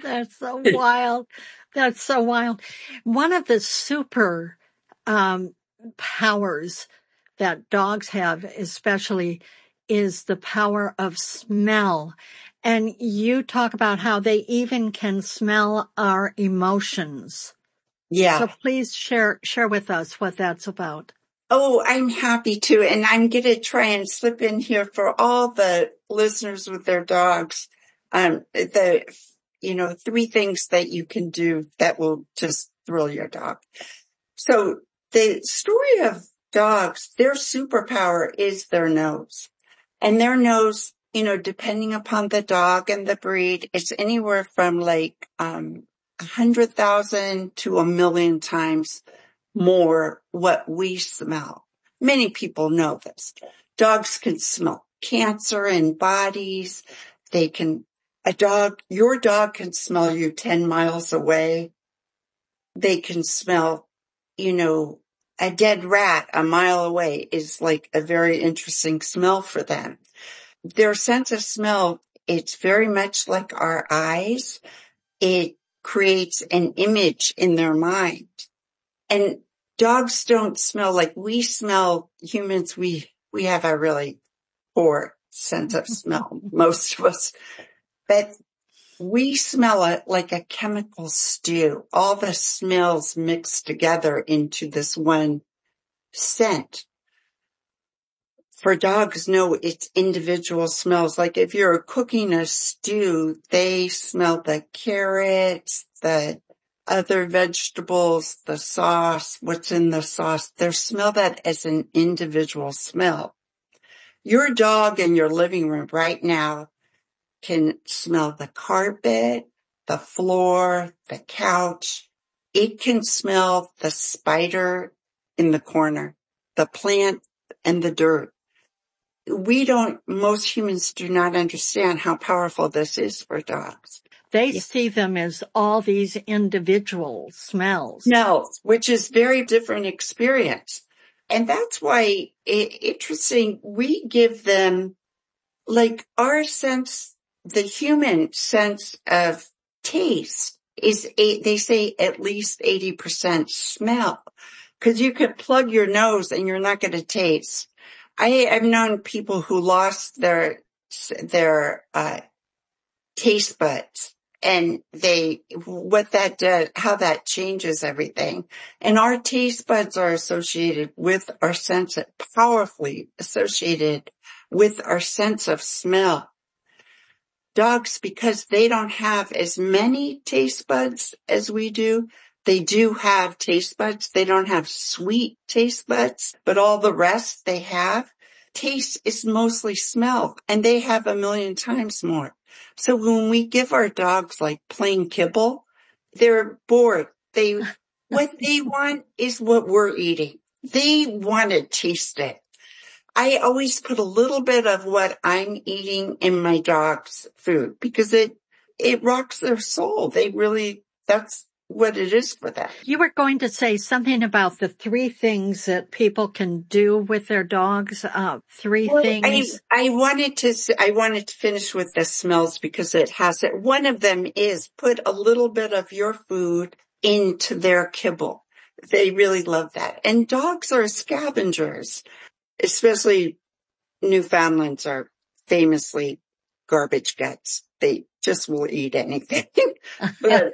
That's so wild. That's so wild. One of the super um, powers that dogs have, especially, is the power of smell. And you talk about how they even can smell our emotions. So Yeah. please share with us what that's about. Oh, I'm happy to. And I'm going to try and slip in here for all the listeners with their dogs. Three things that you can do that will just thrill your dog. So the story of dogs, their superpower is their nose. And their nose, depending upon the dog and the breed, it's anywhere from 100,000 to 1,000,000 times more what we smell. Many people know this. Dogs can smell cancer in bodies. Your dog can smell you 10 miles away. They can smell, a dead rat a mile away is like a very interesting smell for them. Their sense of smell, it's very much like our eyes. It creates an image in their mind. And dogs don't smell like we smell. Humans, we have a really poor sense of smell, most of us. But we smell it like a chemical stew. All the smells mixed together into this one scent. For dogs, no, it's individual smells. Like if you're cooking a stew, they smell the carrots, the other vegetables, the sauce, what's in the sauce. They smell that as an individual smell. Your dog in your living room right now can smell the carpet, the floor, the couch. It can smell the spider in the corner, the plant and the dirt. Most humans do not understand how powerful this is for dogs. They see them as all these individual smells. Smells, which is very different experience. And that's why interesting, we give them our sense, the human sense of taste is they say at least 80% smell. Cause you could plug your nose and you're not going to taste. I've known people who lost their taste buds and what that does, how that changes everything. And our taste buds are associated with our powerfully associated with our sense of smell. Dogs, because they don't have as many taste buds as we do, they do have taste buds. They don't have sweet taste buds, but all the rest they have. Taste is mostly smell, and they have 1,000,000 times more. So when we give our dogs plain kibble, they're bored. What they want is what we're eating. They want to taste it. I always put a little bit of what I'm eating in my dog's food because it rocks their soul. That's what it is for them. You were going to say something about the 3 things that people can do with their dogs. Things. I wanted to finish with the smells because it has it. One of them is put a little bit of your food into their kibble. They really love that. And dogs are scavengers, especially Newfoundlands are famously garbage guts. They just will eat anything. But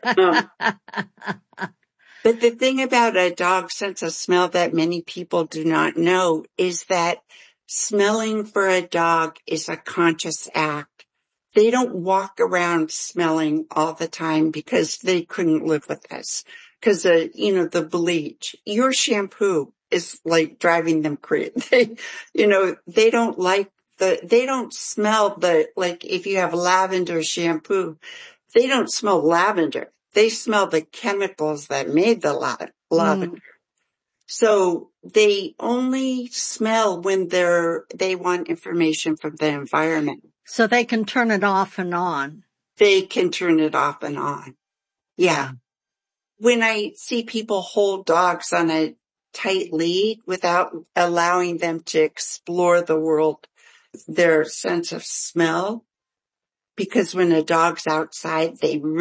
the thing about a dog's sense of smell that many people do not know is that smelling for a dog is a conscious act. They don't walk around smelling all the time because they couldn't live with us. Because, the bleach, your shampoo is like driving them crazy. They don't smell if you have lavender shampoo, they don't smell lavender. They smell the chemicals that made the lavender. So they only smell when they want information from the environment. So they can turn it off and on. They can turn it off and on. Yeah. When I see people hold dogs on a tight lead without allowing them to explore the world, their sense of smell, because when a dog's outside, they